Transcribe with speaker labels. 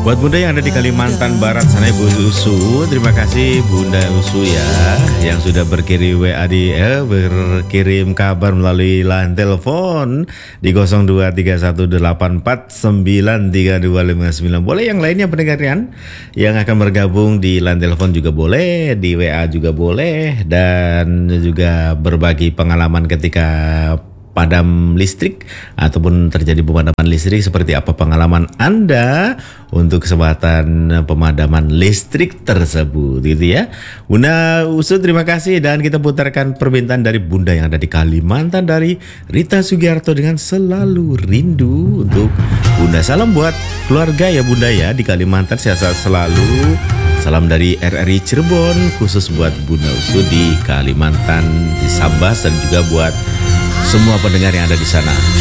Speaker 1: Buat Bunda yang ada di Kalimantan Barat sana Ibu Usu, terima kasih Bunda Usu ya yang sudah berkirim WA berkirim kabar melalui line telepon di 023184932559. Boleh yang lainnya pendengaran yang akan bergabung di line telepon juga boleh, di WA juga boleh, dan juga berbagi pengalaman ketika padam listrik ataupun terjadi pemadaman listrik, seperti apa pengalaman Anda untuk kesempatan pemadaman listrik tersebut gitu ya. Bunda Usu terima kasih, dan kita putarkan permintaan dari Bunda yang ada di Kalimantan dari Rita Sugiarto dengan Selalu Rindu untuk Bunda. Salam buat keluarga ya Bunda ya di Kalimantan, sehat selalu. Salam dari RRI Cirebon khusus buat Bunda Usu di Kalimantan, di Sambas, dan juga buat semua pendengar yang ada di sana.